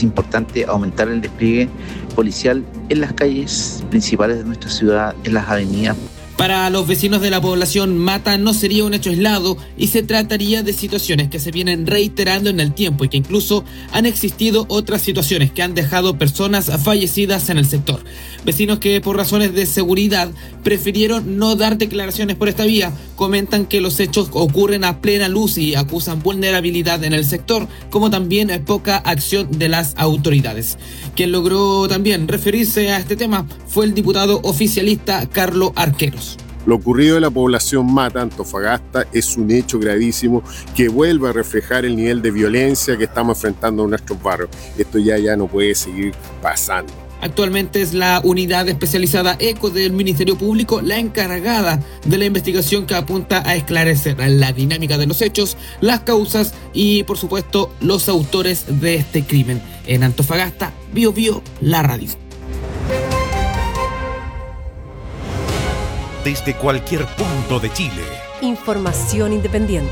es importante aumentar el despliegue policial en las calles principales de nuestra ciudad, en las avenidas. Para los vecinos de la población, Mata no sería un hecho aislado y se trataría de situaciones que se vienen reiterando en el tiempo y que incluso han existido otras situaciones que han dejado personas fallecidas en el sector. Vecinos que por razones de seguridad prefirieron no dar declaraciones por esta vía, comentan que los hechos ocurren a plena luz y acusan vulnerabilidad en el sector, como también poca acción de las autoridades. Quien logró también referirse a este tema fue el diputado oficialista Carlos Arqueros. Lo ocurrido en la población Mata, Antofagasta, es un hecho gravísimo que vuelve a reflejar el nivel de violencia que estamos enfrentando en nuestros barrios. Esto ya no puede seguir pasando. Actualmente es la unidad especializada ECO del Ministerio Público la encargada de la investigación que apunta a esclarecer la dinámica de los hechos, las causas y, por supuesto, los autores de este crimen. En Antofagasta, Bio Bio, la radio. Desde cualquier punto de Chile. Información independiente.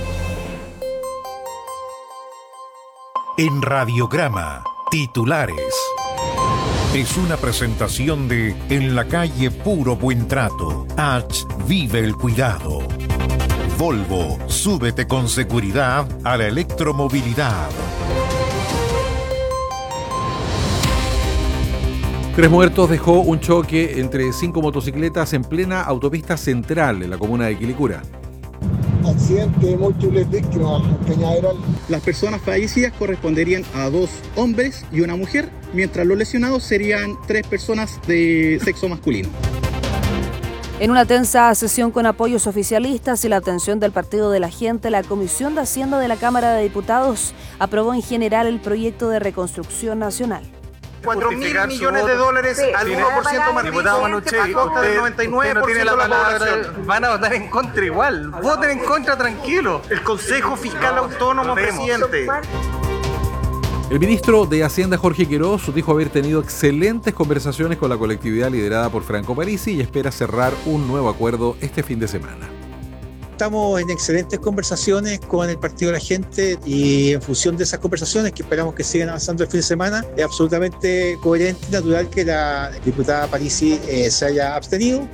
En Radiograma, titulares. Es una presentación de En la calle Puro Buen Trato. H. Vive el cuidado. Volvo, súbete con seguridad a la electromovilidad. 3 muertos dejó un choque entre 5 motocicletas en plena autopista central en la comuna de Quilicura. Accidente, múltiples víctimas en Peñaveral. Las personas fallecidas corresponderían a 2 hombres y una mujer, mientras los lesionados serían 3 personas de sexo masculino. En una tensa sesión con apoyos oficialistas y la atención del Partido de la Gente, la Comisión de Hacienda de la Cámara de Diputados aprobó en general el proyecto de reconstrucción nacional. 4.000 millones de dólares al 1% más rico a costa del 99% de la población. Van a votar en contra igual. Voten en contra tranquilo. El Consejo Fiscal Autónomo, presidente. El ministro de Hacienda, Jorge Quirós, dijo haber tenido excelentes conversaciones con la colectividad liderada por Franco Parisi y espera cerrar un nuevo acuerdo este fin de semana. Estamos en excelentes conversaciones con el Partido de la Gente y en función de esas conversaciones, que esperamos que sigan avanzando el fin de semana, es absolutamente coherente y natural que la diputada Parisi se haya abstenido.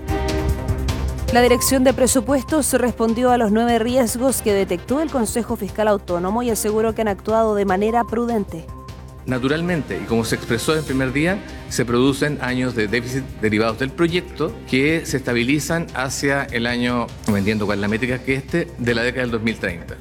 La Dirección de Presupuestos respondió a los 9 riesgos que detectó el Consejo Fiscal Autónomo y aseguró que han actuado de manera prudente. Naturalmente, y como se expresó en el primer día, se producen años de déficit derivados del proyecto que se estabilizan hacia el año, no entiendo cuál es la métrica que de la década del 2030.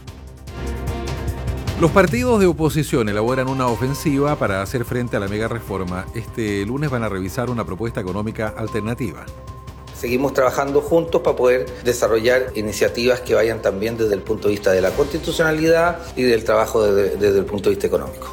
Los partidos de oposición elaboran una ofensiva para hacer frente a la mega reforma. Este lunes van a revisar una propuesta económica alternativa. Seguimos trabajando juntos para poder desarrollar iniciativas que vayan también desde el punto de vista de la constitucionalidad y del trabajo desde el punto de vista económico.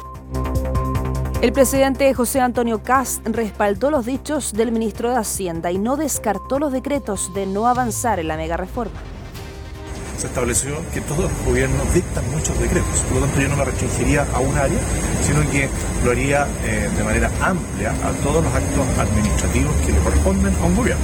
El presidente José Antonio Kast respaldó los dichos del ministro de Hacienda y no descartó los decretos de no avanzar en la mega reforma. Se estableció que todos los gobiernos dictan muchos decretos, por lo tanto yo no me restringiría a un área, sino que lo haría de manera amplia a todos los actos administrativos que le corresponden a un gobierno.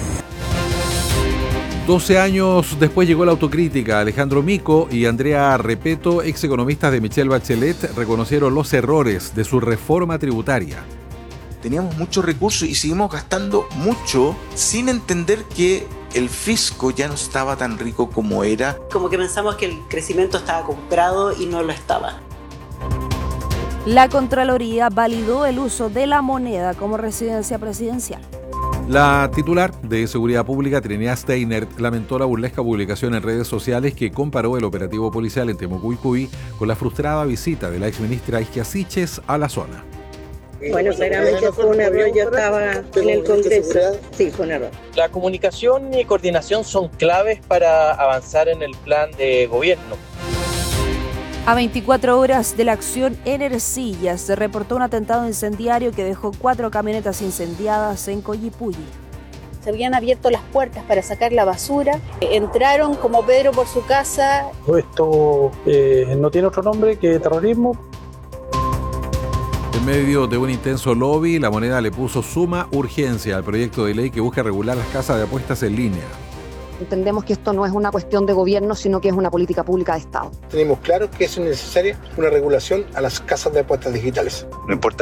12 años después llegó la autocrítica. Alejandro Mico y Andrea Repeto, ex economistas de Michelle Bachelet, reconocieron los errores de su reforma tributaria. Teníamos muchos recursos y seguimos gastando mucho sin entender que el fisco ya no estaba tan rico como era. Como que pensamos que el crecimiento estaba comprado y no lo estaba. La Contraloría validó el uso de la moneda como residencia presidencial. La titular de Seguridad Pública, Trinidad Steiner, lamentó la burlesca publicación en redes sociales que comparó el operativo policial en Temuco-Icuy con la frustrada visita de la exministra Isquia Siches a la zona. Bueno, seguramente fue un error, yo estaba en el Congreso. Sí, fue un error. La comunicación y coordinación son claves para avanzar en el plan de gobierno. A 24 horas de la acción en Ercilla se reportó un atentado incendiario que dejó 4 camionetas incendiadas en Collipulli. Se habían abierto las puertas para sacar la basura, entraron como Pedro por su casa. Esto no tiene otro nombre que terrorismo. En medio de un intenso lobby, La Moneda le puso suma urgencia al proyecto de ley que busca regular las casas de apuestas en línea. Entendemos que esto no es una cuestión de gobierno, sino que es una política pública de Estado. Tenemos claro que es necesaria una regulación a las casas de apuestas digitales. Lo importante